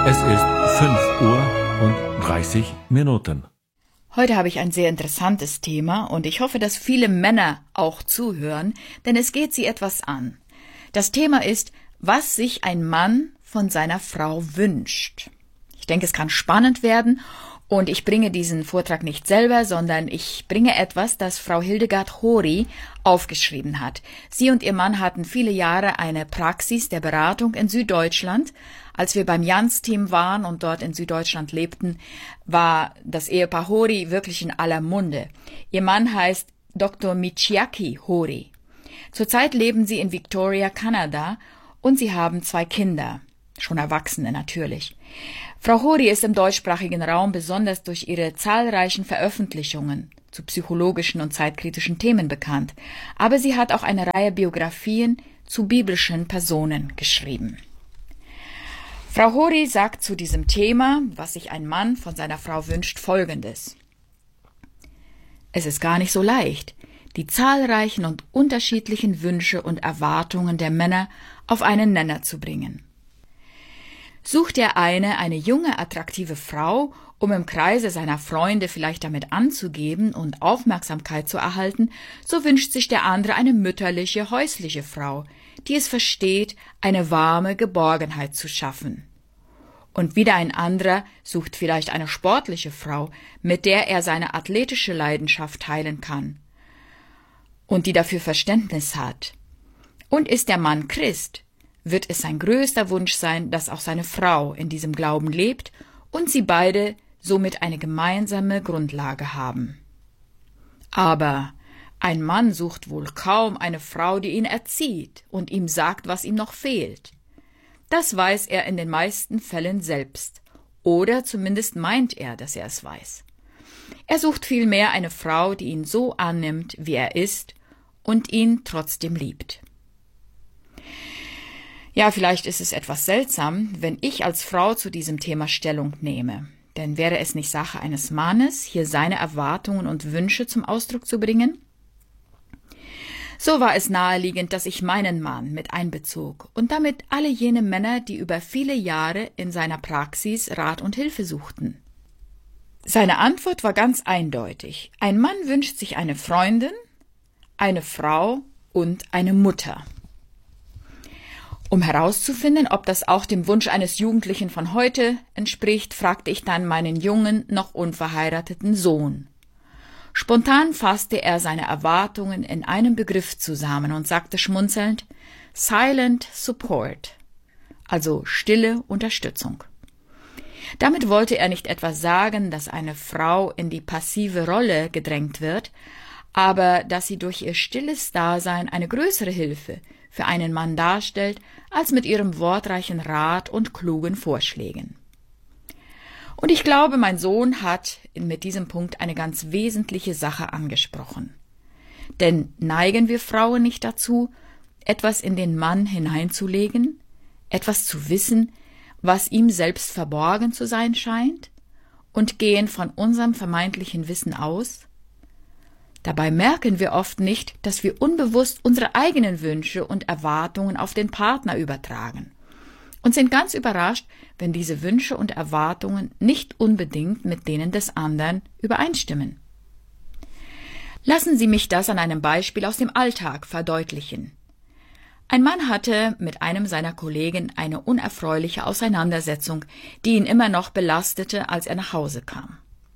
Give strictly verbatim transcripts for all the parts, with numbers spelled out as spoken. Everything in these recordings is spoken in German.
Es ist fünf Uhr und dreißig Minuten. Heute habe ich ein sehr interessantes Thema und ich hoffe, dass viele Männer auch zuhören, denn es geht sie etwas an. Das Thema ist, was sich ein Mann von seiner Frau wünscht. Ich denke, es kann spannend werden und ich bringe diesen Vortrag nicht selber, sondern ich bringe etwas, das Frau Hildegard Hori aufgeschrieben hat. Sie und ihr Mann hatten viele Jahre eine Praxis der Beratung in Süddeutschland. Als wir beim Jans-Team waren und dort in Süddeutschland lebten, war das Ehepaar Hori wirklich in aller Munde. Ihr Mann heißt Doktor Michiaki Hori. Zurzeit leben sie in Victoria, Kanada, und sie haben zwei Kinder, schon Erwachsene natürlich. Frau Hori ist im deutschsprachigen Raum besonders durch ihre zahlreichen Veröffentlichungen zu psychologischen und zeitkritischen Themen bekannt, aber sie hat auch eine Reihe Biografien zu biblischen Personen geschrieben. Frau Hori sagt zu diesem Thema, was sich ein Mann von seiner Frau wünscht, Folgendes. Es ist gar nicht so leicht, die zahlreichen und unterschiedlichen Wünsche und Erwartungen der Männer auf einen Nenner zu bringen. Sucht der eine eine junge, attraktive Frau, um im Kreise seiner Freunde vielleicht damit anzugeben und Aufmerksamkeit zu erhalten, so wünscht sich der andere eine mütterliche, häusliche Frau, die es versteht, eine warme Geborgenheit zu schaffen. Und wieder ein anderer sucht vielleicht eine sportliche Frau, mit der er seine athletische Leidenschaft teilen kann und die dafür Verständnis hat. Und ist der Mann Christ, wird es sein größter Wunsch sein, dass auch seine Frau in diesem Glauben lebt und sie beide somit eine gemeinsame Grundlage haben. Aber ein Mann sucht wohl kaum eine Frau, die ihn erzieht und ihm sagt, was ihm noch fehlt. Das weiß er in den meisten Fällen selbst, oder zumindest meint er, dass er es weiß. Er sucht vielmehr eine Frau, die ihn so annimmt, wie er ist und ihn trotzdem liebt. Ja, vielleicht ist es etwas seltsam, wenn ich als Frau zu diesem Thema Stellung nehme. Denn wäre es nicht Sache eines Mannes, hier seine Erwartungen und Wünsche zum Ausdruck zu bringen? So war es naheliegend, dass ich meinen Mann mit einbezog und damit alle jene Männer, die über viele Jahre in seiner Praxis Rat und Hilfe suchten. Seine Antwort war ganz eindeutig. Ein Mann wünscht sich eine Freundin, eine Frau und eine Mutter. Um herauszufinden, ob das auch dem Wunsch eines Jugendlichen von heute entspricht, fragte ich dann meinen jungen, noch unverheirateten Sohn. Spontan fasste er seine Erwartungen in einem Begriff zusammen und sagte schmunzelnd, Silent Support, also stille Unterstützung. Damit wollte er nicht etwa sagen, dass eine Frau in die passive Rolle gedrängt wird, aber dass sie durch ihr stilles Dasein eine größere Hilfe für einen Mann darstellt, als mit ihrem wortreichen Rat und klugen Vorschlägen. Und ich glaube, mein Sohn hat mit diesem Punkt eine ganz wesentliche Sache angesprochen. Denn neigen wir Frauen nicht dazu, etwas in den Mann hineinzulegen, etwas zu wissen, was ihm selbst verborgen zu sein scheint, und gehen von unserem vermeintlichen Wissen aus? Dabei merken wir oft nicht, dass wir unbewusst unsere eigenen Wünsche und Erwartungen auf den Partner übertragen und sind ganz überrascht, wenn diese Wünsche und Erwartungen nicht unbedingt mit denen des anderen übereinstimmen. Lassen Sie mich das an einem Beispiel aus dem Alltag verdeutlichen. Ein Mann hatte mit einem seiner Kollegen eine unerfreuliche Auseinandersetzung, die ihn immer noch belastete, als er nach Hause kam.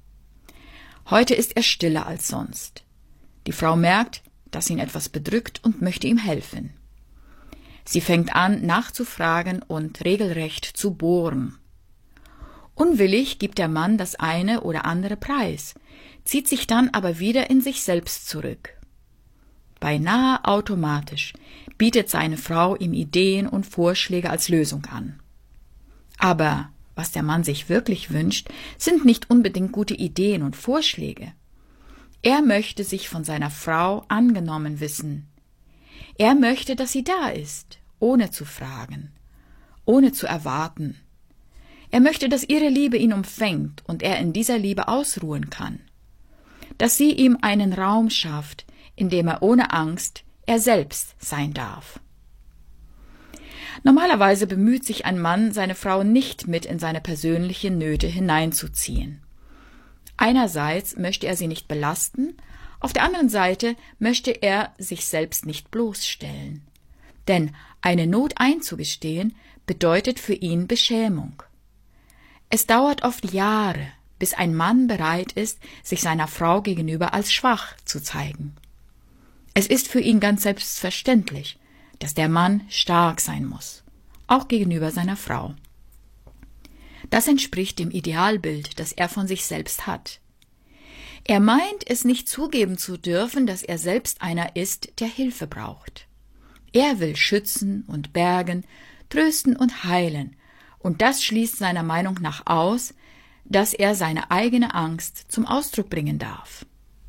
Heute ist er stiller als sonst. Die Frau merkt, dass ihn etwas bedrückt und möchte ihm helfen. Sie fängt an, nachzufragen und regelrecht zu bohren. Unwillig gibt der Mann das eine oder andere preis, zieht sich dann aber wieder in sich selbst zurück. Beinahe automatisch bietet seine Frau ihm Ideen und Vorschläge als Lösung an. Aber was der Mann sich wirklich wünscht, sind nicht unbedingt gute Ideen und Vorschläge. Er möchte sich von seiner Frau angenommen wissen. Er möchte, dass sie da ist, ohne zu fragen, ohne zu erwarten. Er möchte, dass ihre Liebe ihn umfängt und er in dieser Liebe ausruhen kann. Dass sie ihm einen Raum schafft, in dem er ohne Angst er selbst sein darf. Normalerweise bemüht sich ein Mann, seine Frau nicht mit in seine persönlichen Nöte hineinzuziehen. Einerseits möchte er sie nicht belasten, auf der anderen Seite möchte er sich selbst nicht bloßstellen. Denn eine Not einzugestehen bedeutet für ihn Beschämung. Es dauert oft Jahre, bis ein Mann bereit ist, sich seiner Frau gegenüber als schwach zu zeigen. Es ist für ihn ganz selbstverständlich, dass der Mann stark sein muss, auch gegenüber seiner Frau. Das entspricht dem Idealbild, das er von sich selbst hat. Er meint, es nicht zugeben zu dürfen, dass er selbst einer ist, der Hilfe braucht. Er will schützen und bergen, trösten und heilen, und das schließt seiner Meinung nach aus, dass er seine eigene Angst zum Ausdruck bringen darf.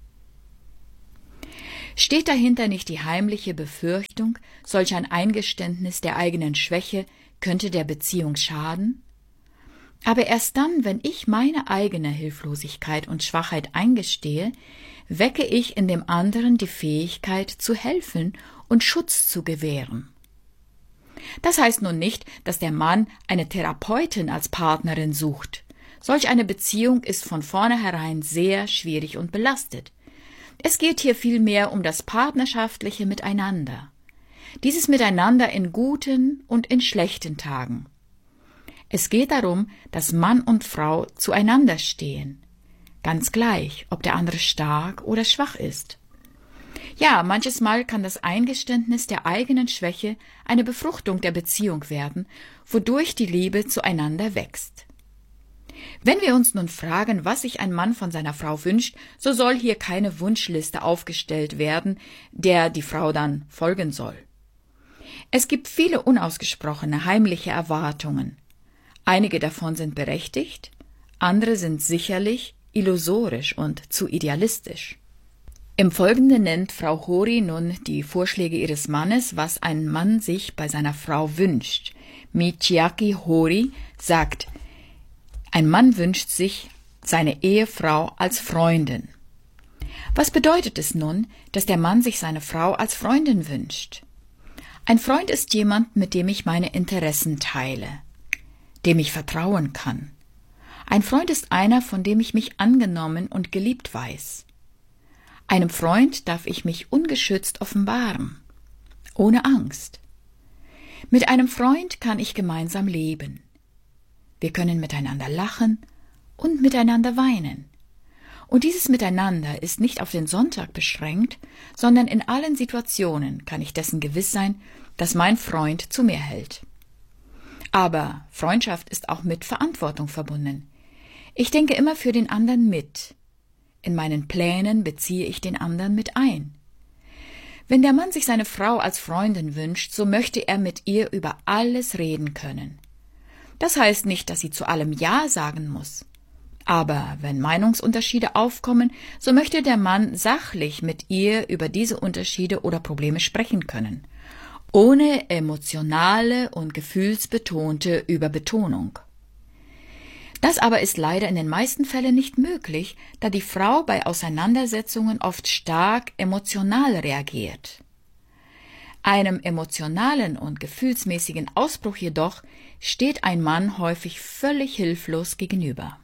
Steht dahinter nicht die heimliche Befürchtung, solch ein Eingeständnis der eigenen Schwäche könnte der Beziehung schaden? Aber erst dann, wenn ich meine eigene Hilflosigkeit und Schwachheit eingestehe, wecke ich in dem anderen die Fähigkeit zu helfen und Schutz zu gewähren. Das heißt nun nicht, dass der Mann eine Therapeutin als Partnerin sucht. Solch eine Beziehung ist von vornherein sehr schwierig und belastet. Es geht hier vielmehr um das partnerschaftliche Miteinander. Dieses Miteinander in guten und in schlechten Tagen. Es geht darum, dass Mann und Frau zueinander stehen. Ganz gleich, ob der andere stark oder schwach ist. Ja, manches Mal kann das Eingeständnis der eigenen Schwäche eine Befruchtung der Beziehung werden, wodurch die Liebe zueinander wächst. Wenn wir uns nun fragen, was sich ein Mann von seiner Frau wünscht, so soll hier keine Wunschliste aufgestellt werden, der die Frau dann folgen soll. Es gibt viele unausgesprochene, heimliche Erwartungen. Einige davon sind berechtigt, andere sind sicherlich illusorisch und zu idealistisch. Im Folgenden nennt Frau Hori nun die Vorschläge ihres Mannes, was ein Mann sich bei seiner Frau wünscht. Michiaki Hori sagt, ein Mann wünscht sich seine Ehefrau als Freundin. Was bedeutet es nun, dass der Mann sich seine Frau als Freundin wünscht? Ein Freund ist jemand, mit dem ich meine Interessen teile, dem ich vertrauen kann. Ein Freund ist einer, von dem ich mich angenommen und geliebt weiß. Einem Freund darf ich mich ungeschützt offenbaren, ohne Angst. Mit einem Freund kann ich gemeinsam leben. Wir können miteinander lachen und miteinander weinen. Und dieses Miteinander ist nicht auf den Sonntag beschränkt, sondern in allen Situationen kann ich dessen gewiss sein, dass mein Freund zu mir hält. Aber Freundschaft ist auch mit Verantwortung verbunden. Ich denke immer für den anderen mit. In meinen Plänen beziehe ich den anderen mit ein. Wenn der Mann sich seine Frau als Freundin wünscht, so möchte er mit ihr über alles reden können. Das heißt nicht, dass sie zu allem Ja sagen muss. Aber wenn Meinungsunterschiede aufkommen, so möchte der Mann sachlich mit ihr über diese Unterschiede oder Probleme sprechen können, ohne emotionale und gefühlsbetonte Überbetonung. Das aber ist leider in den meisten Fällen nicht möglich, da die Frau bei Auseinandersetzungen oft stark emotional reagiert. Einem emotionalen und gefühlsmäßigen Ausbruch jedoch steht ein Mann häufig völlig hilflos gegenüber.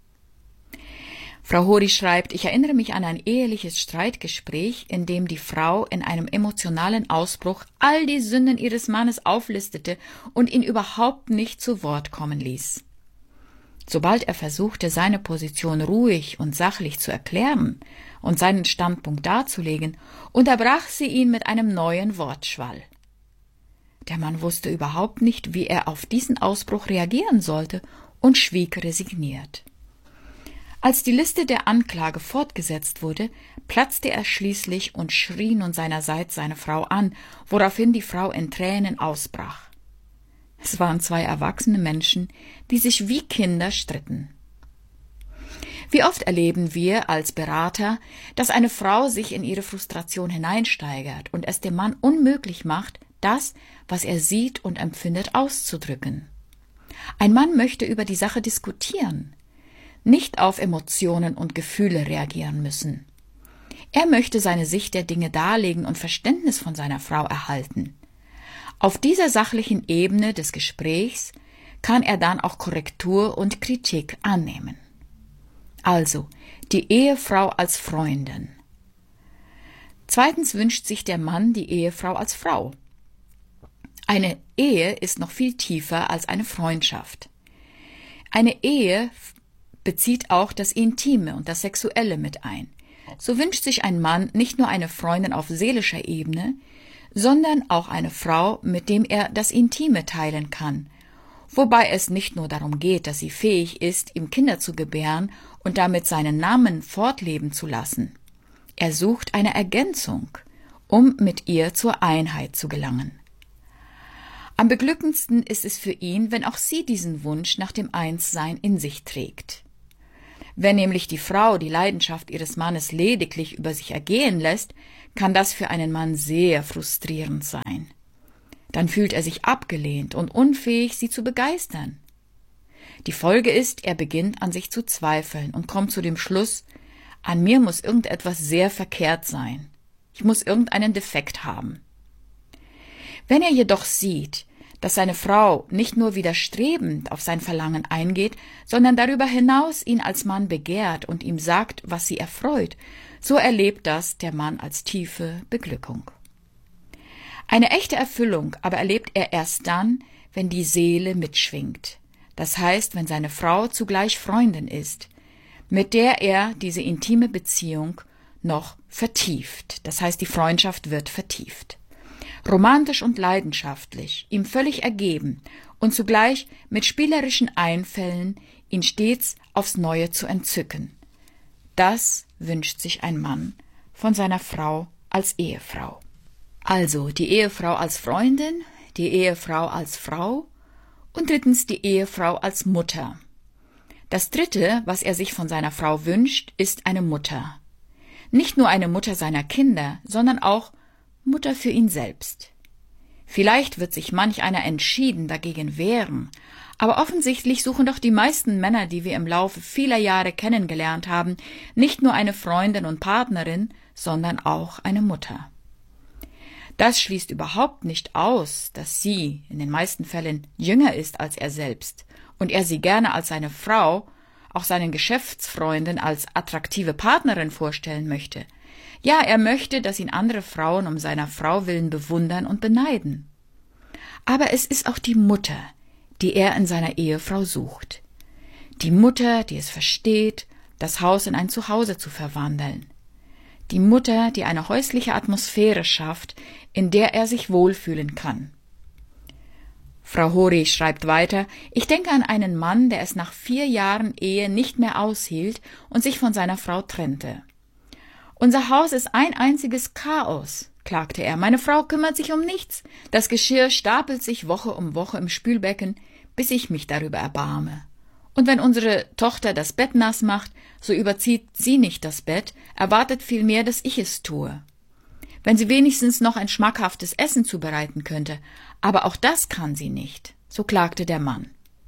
Frau Hori schreibt, ich erinnere mich an ein eheliches Streitgespräch, in dem die Frau in einem emotionalen Ausbruch all die Sünden ihres Mannes auflistete und ihn überhaupt nicht zu Wort kommen ließ. Sobald er versuchte, seine Position ruhig und sachlich zu erklären und seinen Standpunkt darzulegen, unterbrach sie ihn mit einem neuen Wortschwall. Der Mann wusste überhaupt nicht, wie er auf diesen Ausbruch reagieren sollte und schwieg resigniert. Als die Liste der Anklage fortgesetzt wurde, platzte er schließlich und schrie nun seinerseits seine Frau an, woraufhin die Frau in Tränen ausbrach. Es waren zwei erwachsene Menschen, die sich wie Kinder stritten. Wie oft erleben wir als Berater, dass eine Frau sich in ihre Frustration hineinsteigert und es dem Mann unmöglich macht, das, was er sieht und empfindet, auszudrücken. Ein Mann möchte über die Sache diskutieren, nicht auf Emotionen und Gefühle reagieren müssen. Er möchte seine Sicht der Dinge darlegen und Verständnis von seiner Frau erhalten. Auf dieser sachlichen Ebene des Gesprächs kann er dann auch Korrektur und Kritik annehmen. Also, die Ehefrau als Freundin. Zweitens wünscht sich der Mann die Ehefrau als Frau. Eine Ehe ist noch viel tiefer als eine Freundschaft. Eine Ehe bezieht auch das Intime und das Sexuelle mit ein. So wünscht sich ein Mann nicht nur eine Freundin auf seelischer Ebene, sondern auch eine Frau, mit dem er das Intime teilen kann, wobei es nicht nur darum geht, dass sie fähig ist, ihm Kinder zu gebären und damit seinen Namen fortleben zu lassen. Er sucht eine Ergänzung, um mit ihr zur Einheit zu gelangen. Am beglückendsten ist es für ihn, wenn auch sie diesen Wunsch nach dem Einssein in sich trägt. Wenn nämlich die Frau die Leidenschaft ihres Mannes lediglich über sich ergehen lässt, kann das für einen Mann sehr frustrierend sein. Dann fühlt er sich abgelehnt und unfähig, sie zu begeistern. Die Folge ist, er beginnt an sich zu zweifeln und kommt zu dem Schluss, an mir muss irgendetwas sehr verkehrt sein. Ich muss irgendeinen Defekt haben. Wenn er jedoch sieht, dass seine Frau nicht nur widerstrebend auf sein Verlangen eingeht, sondern darüber hinaus ihn als Mann begehrt und ihm sagt, was sie erfreut, so erlebt das der Mann als tiefe Beglückung. Eine echte Erfüllung aber erlebt er erst dann, wenn die Seele mitschwingt. Das heißt, wenn seine Frau zugleich Freundin ist, mit der er diese intime Beziehung noch vertieft. Das heißt, die Freundschaft wird vertieft. Romantisch und leidenschaftlich, ihm völlig ergeben und zugleich mit spielerischen Einfällen ihn stets aufs Neue zu entzücken. Das wünscht sich ein Mann von seiner Frau als Ehefrau. Also die Ehefrau als Freundin, die Ehefrau als Frau und drittens die Ehefrau als Mutter. Das Dritte, was er sich von seiner Frau wünscht, ist eine Mutter. Nicht nur eine Mutter seiner Kinder, sondern auch Mutter für ihn selbst. Vielleicht wird sich manch einer entschieden dagegen wehren, aber offensichtlich suchen doch die meisten Männer, die wir im Laufe vieler Jahre kennengelernt haben, nicht nur eine Freundin und Partnerin, sondern auch eine Mutter. Das schließt überhaupt nicht aus, dass sie in den meisten Fällen jünger ist als er selbst und er sie gerne als seine Frau, auch seinen Geschäftsfreunden als attraktive Partnerin vorstellen möchte. Ja, er möchte, dass ihn andere Frauen um seiner Frau willen bewundern und beneiden. Aber es ist auch die Mutter, die er in seiner Ehefrau sucht. Die Mutter, die es versteht, das Haus in ein Zuhause zu verwandeln. Die Mutter, die eine häusliche Atmosphäre schafft, in der er sich wohlfühlen kann. Frau Hori schreibt weiter, ich denke an einen Mann, der es nach vier Jahren Ehe nicht mehr aushielt und sich von seiner Frau trennte. Unser Haus ist ein einziges Chaos, klagte er. Meine Frau kümmert sich um nichts. Das Geschirr stapelt sich Woche um Woche im Spülbecken, bis ich mich darüber erbarme. Und wenn unsere Tochter das Bett nass macht, so überzieht sie nicht das Bett, erwartet vielmehr, dass ich es tue. Wenn sie wenigstens noch ein schmackhaftes Essen zubereiten könnte, aber auch das kann sie nicht, so klagte der Mann.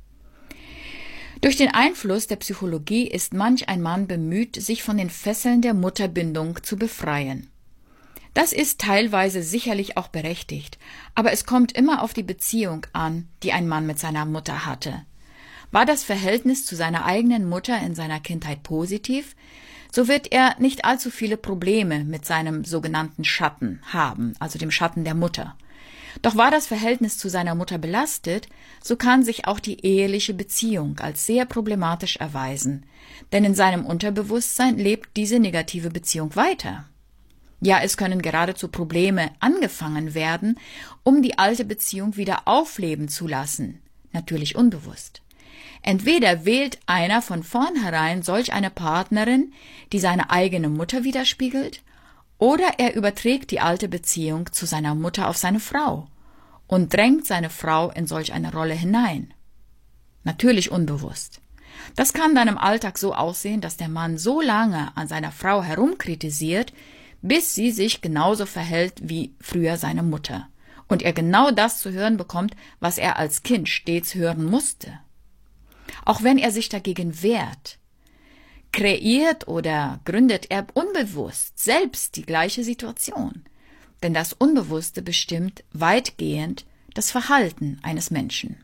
Durch den Einfluss der Psychologie ist manch ein Mann bemüht, sich von den Fesseln der Mutterbindung zu befreien. Das ist teilweise sicherlich auch berechtigt, aber es kommt immer auf die Beziehung an, die ein Mann mit seiner Mutter hatte. War das Verhältnis zu seiner eigenen Mutter in seiner Kindheit positiv, so wird er nicht allzu viele Probleme mit seinem sogenannten Schatten haben, also dem Schatten der Mutter. Doch war das Verhältnis zu seiner Mutter belastet, so kann sich auch die eheliche Beziehung als sehr problematisch erweisen, denn in seinem Unterbewusstsein lebt diese negative Beziehung weiter. Ja, es können geradezu Probleme angefangen werden, um die alte Beziehung wieder aufleben zu lassen, natürlich unbewusst. Entweder wählt einer von vornherein solch eine Partnerin, die seine eigene Mutter widerspiegelt, oder er überträgt die alte Beziehung zu seiner Mutter auf seine Frau und drängt seine Frau in solch eine Rolle hinein. Natürlich unbewusst. Das kann dann im Alltag so aussehen, dass der Mann so lange an seiner Frau herumkritisiert, bis sie sich genauso verhält wie früher seine Mutter und er genau das zu hören bekommt, was er als Kind stets hören musste. Auch wenn er sich dagegen wehrt, kreiert oder gründet er unbewusst selbst die gleiche Situation. Denn das Unbewusste bestimmt weitgehend das Verhalten eines Menschen.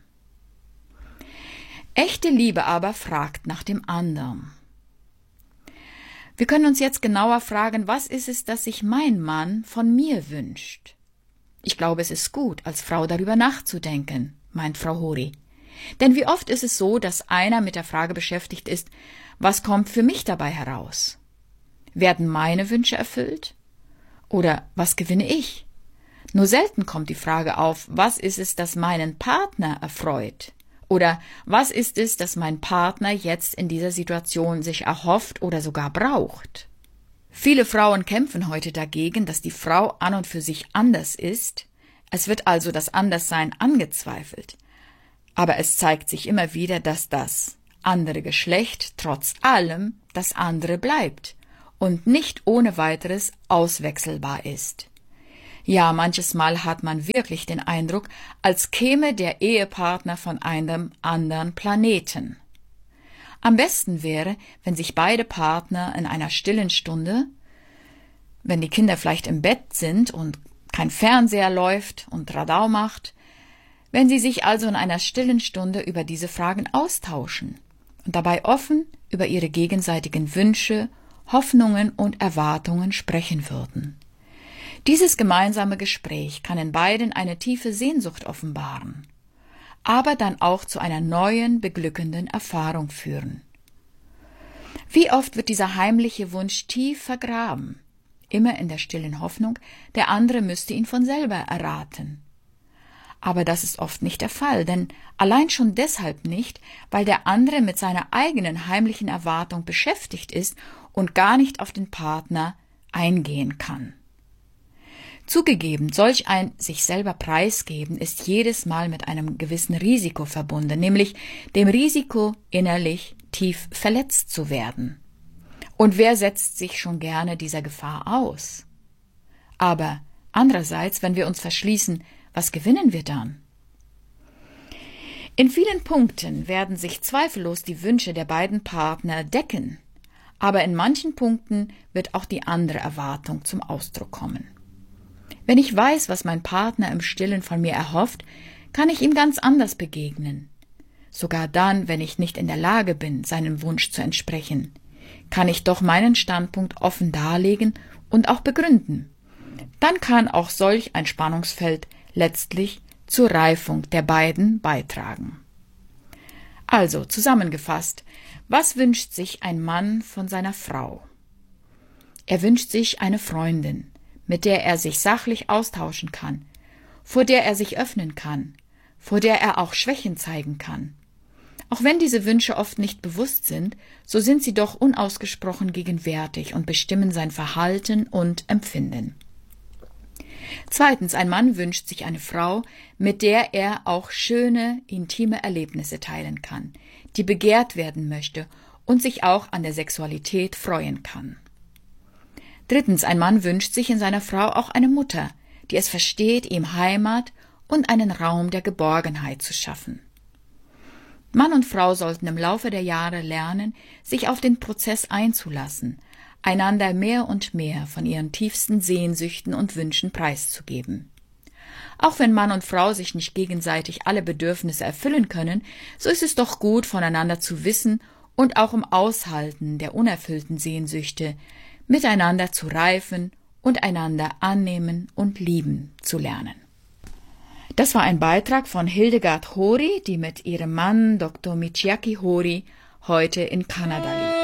Echte Liebe aber fragt nach dem anderen. Wir können uns jetzt genauer fragen, was ist es, das sich mein Mann von mir wünscht? Ich glaube, es ist gut, als Frau darüber nachzudenken, meint Frau Hori. Denn wie oft ist es so, dass einer mit der Frage beschäftigt ist, was kommt für mich dabei heraus? Werden meine Wünsche erfüllt? Oder was gewinne ich? Nur selten kommt die Frage auf, was ist es, das meinen Partner erfreut? Oder was ist es, das mein Partner jetzt in dieser Situation sich erhofft oder sogar braucht? Viele Frauen kämpfen heute dagegen, dass die Frau an und für sich anders ist. Es wird also das Anderssein angezweifelt. Aber es zeigt sich immer wieder, dass das andere Geschlecht trotz allem das andere bleibt und nicht ohne weiteres auswechselbar ist. Ja, manches Mal hat man wirklich den Eindruck, als käme der Ehepartner von einem anderen Planeten. Am besten wäre, wenn sich beide Partner in einer stillen Stunde, wenn die Kinder vielleicht im Bett sind und kein Fernseher läuft und Radau macht, wenn sie sich also in einer stillen Stunde über diese Fragen austauschen und dabei offen über ihre gegenseitigen Wünsche, Hoffnungen und Erwartungen sprechen würden. Dieses gemeinsame Gespräch kann in beiden eine tiefe Sehnsucht offenbaren, aber dann auch zu einer neuen, beglückenden Erfahrung führen. Wie oft wird dieser heimliche Wunsch tief vergraben, immer in der stillen Hoffnung, der andere müsste ihn von selber erraten. Aber das ist oft nicht der Fall, denn allein schon deshalb nicht, weil der andere mit seiner eigenen heimlichen Erwartung beschäftigt ist und gar nicht auf den Partner eingehen kann. Zugegeben, solch ein sich selber preisgeben ist jedes Mal mit einem gewissen Risiko verbunden, nämlich dem Risiko, innerlich tief verletzt zu werden. Und wer setzt sich schon gerne dieser Gefahr aus? Aber andererseits, wenn wir uns verschließen, was gewinnen wir dann? In vielen Punkten werden sich zweifellos die Wünsche der beiden Partner decken, aber in manchen Punkten wird auch die andere Erwartung zum Ausdruck kommen. Wenn ich weiß, was mein Partner im Stillen von mir erhofft, kann ich ihm ganz anders begegnen. Sogar dann, wenn ich nicht in der Lage bin, seinem Wunsch zu entsprechen, kann ich doch meinen Standpunkt offen darlegen und auch begründen. Dann kann auch solch ein Spannungsfeld letztlich zur Reifung der beiden beitragen. Also, zusammengefasst, was wünscht sich ein Mann von seiner Frau? Er wünscht sich eine Freundin, mit der er sich sachlich austauschen kann, vor der er sich öffnen kann, vor der er auch Schwächen zeigen kann. Auch wenn diese Wünsche oft nicht bewusst sind, so sind sie doch unausgesprochen gegenwärtig und bestimmen sein Verhalten und Empfinden. Zweitens, ein Mann wünscht sich eine Frau, mit der er auch schöne, intime Erlebnisse teilen kann, die begehrt werden möchte und sich auch an der Sexualität freuen kann. Drittens, ein Mann wünscht sich in seiner Frau auch eine Mutter, die es versteht, ihm Heimat und einen Raum der Geborgenheit zu schaffen. Mann und Frau sollten im Laufe der Jahre lernen, sich auf den Prozess einzulassen, einander mehr und mehr von ihren tiefsten Sehnsüchten und Wünschen preiszugeben. Auch wenn Mann und Frau sich nicht gegenseitig alle Bedürfnisse erfüllen können, so ist es doch gut, voneinander zu wissen und auch im Aushalten der unerfüllten Sehnsüchte miteinander zu reifen und einander annehmen und lieben zu lernen. Das war ein Beitrag von Hildegard Hori, die mit ihrem Mann Doktor Michiaki Hori heute in Kanada lebt.